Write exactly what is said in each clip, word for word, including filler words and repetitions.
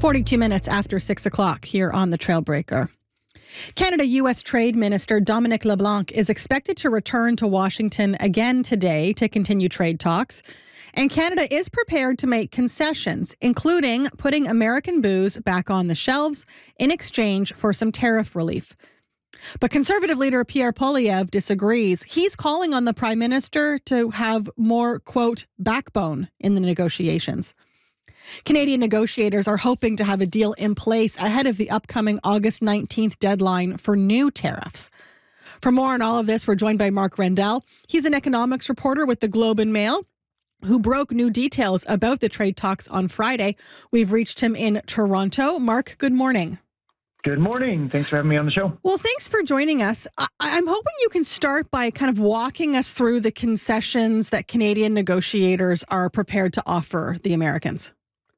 forty-two minutes after six o'clock here on the Trailbreaker. Canada-U S Trade Minister Dominic LeBlanc is expected to return to Washington again today to continue trade talks. And Canada is prepared to make concessions, including putting American booze back on the shelves in exchange for some tariff relief. But Conservative leader Pierre Poilievre disagrees. He's calling on the Prime Minister to have more, quote, backbone in the negotiations. Canadian negotiators are hoping to have a deal in place ahead of the upcoming August nineteenth deadline for new tariffs. For more on all of this, we're joined by Mark Rendell. He's an economics reporter with the Globe and Mail, who broke new details about the trade talks on Friday. We've reached him in Toronto. Mark, good morning. Good morning. Thanks for having me on the show. Well, thanks for joining us. I- I'm hoping you can start by kind of walking us through the concessions that Canadian negotiators are prepared to offer the Americans.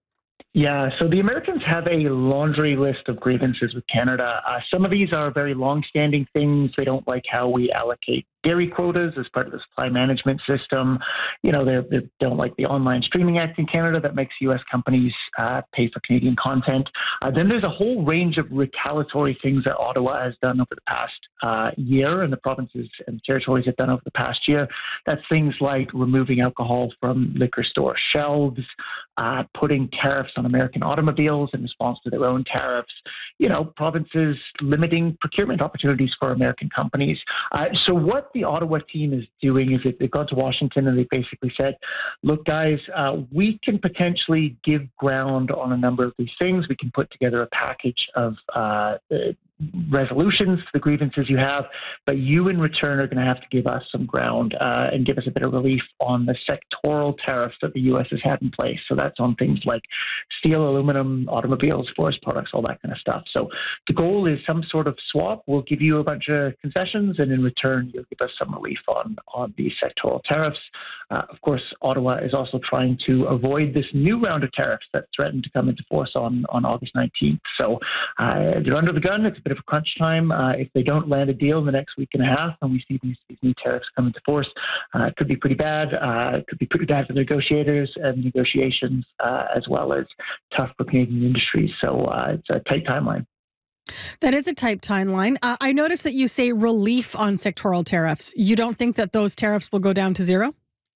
Yeah, so the Americans have a laundry list of grievances with Canada. Uh, some of these are very long-standing things. They don't like how we allocate dairy quotas as part of the supply management system. You know, they they don't like the Online Streaming Act in Canada that makes U S companies uh, pay for Canadian content. Uh, then there's a whole range of retaliatory things that Ottawa has done over the past uh, year, and the provinces and territories have done over the past year. That's things like removing alcohol from liquor store shelves, uh, putting tariffs on American automobiles in response to their own tariffs, you know, provinces limiting procurement opportunities for American companies. Uh, so what the Ottawa team is doing is they've gone to Washington and they basically said, look, guys, uh, we can potentially give ground on a number of these things. We can put together a package of uh, resolutions to the grievances you have, but you in return are going to have to give us some ground uh, and give us a bit of relief on the sectoral tariffs that the U S has had in place. So that's on things like steel, aluminum, automobiles, forest products, all that kind of stuff. So the goal is some sort of swap. We'll give you a bunch of concessions, and in return, you'll give us some relief on, on the sectoral tariffs. Uh, of course, Ottawa is also trying to avoid this new round of tariffs that threatened to come into force on, on August nineteenth. So uh, they're under the gun. It's a bit of a crunch time. Uh, if they don't land a deal in the next week and a half and we see these, these new tariffs come into force, uh, it could be pretty bad. Uh, it could be pretty bad for the negotiators and negotiations, uh, as well as tough for Canadian industries. So uh, it's a tight timeline. That is a tight timeline. Uh, I noticed that you say relief on sectoral tariffs. You don't think that those tariffs will go down to zero?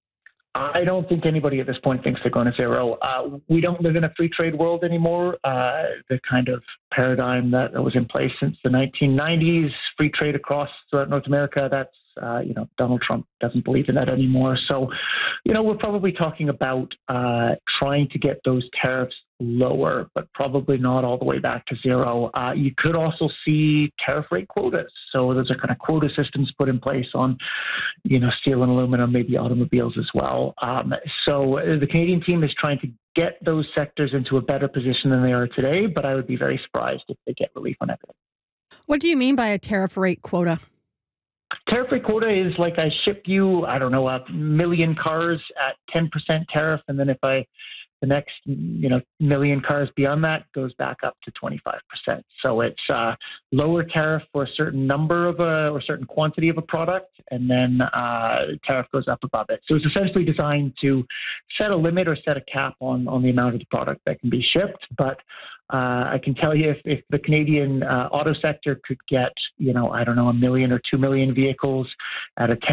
I don't think anybody at this point thinks they're going to zero. Uh, we don't live in a free trade world anymore. Uh, the kind of paradigm that was in place since the nineteen nineties, free trade across throughout North America, that's, uh, you know, Donald Trump doesn't believe in that anymore. So, you know, we're probably talking about uh, trying to get those tariffs lower, but probably not all the way back to zero. Uh, you could also see tariff rate quotas. So those are kind of quota systems put in place on, you know, steel and aluminum, maybe automobiles as well. Um, so the Canadian team is trying to get those sectors into a better position than they are today, but I would be very surprised if they get relief on everything. What do you mean by a tariff rate quota? Tariff rate quota is like I ship you, I don't know, a million cars at ten percent tariff, and then if I the next, you know, million cars beyond that goes back up to twenty-five percent. So it's uh, lower tariff for a certain number of a or certain quantity of a product, and then uh, tariff goes up above it. So it's essentially designed to set a limit or set a cap on, on the amount of the product that can be shipped. But uh, I can tell you if, if the Canadian uh, auto sector could get, you know, I don't know, a million or two million vehicles at a